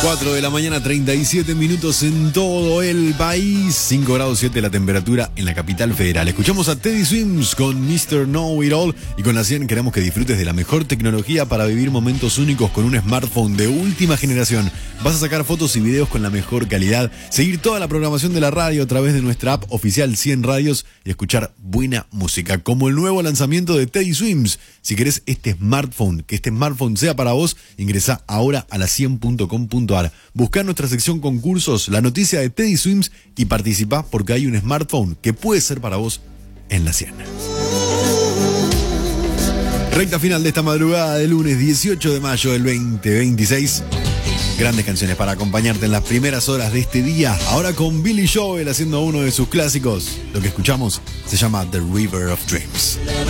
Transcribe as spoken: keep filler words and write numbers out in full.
cuatro de la mañana, treinta y siete minutos en todo el país. cinco grados siete la temperatura en la capital federal. Escuchamos a Teddy Swims con mister Know It All. Y con la cien queremos que disfrutes de la mejor tecnología para vivir momentos únicos con un smartphone de última generación. Vas a sacar fotos y videos con la mejor calidad, seguir toda la programación de la radio a través de nuestra app oficial cien Radios y escuchar buena música, como el nuevo lanzamiento de Teddy Swims. Si querés este smartphone, que este smartphone sea para vos, ingresá ahora a la cien punto com punto ar. Buscá nuestra sección concursos, la noticia de Teddy Swims y participá porque hay un smartphone que puede ser para vos en la cien. Recta final de esta madrugada de lunes dieciocho de mayo del veinte veintiséis. Grandes canciones para acompañarte en las primeras horas de este día. Ahora con Billy Joel haciendo uno de sus clásicos. Lo que escuchamos se llama The River of Dreams.